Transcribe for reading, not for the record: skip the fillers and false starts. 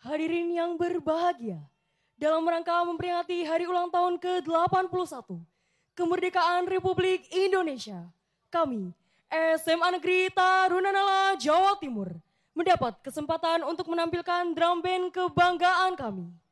Hadirin yang berbahagia, dalam rangka memperingati hari ulang tahun ke-81 kemerdekaan Republik Indonesia, kami, SMA Negeri Tarunanala, Jawa Timur, mendapat kesempatan untuk menampilkan drum band kebanggaan kami.